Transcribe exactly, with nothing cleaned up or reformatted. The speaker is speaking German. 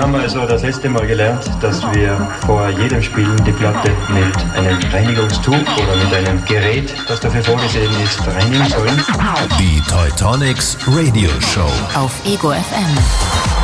haben also das letzte Mal gelernt, dass wir vor jedem Spielen die Platte mit einem Reinigungstuch oder mit einem Gerät, das dafür vorgesehen ist, reinigen sollen. Die Teutonics Radio Show auf Ego F M.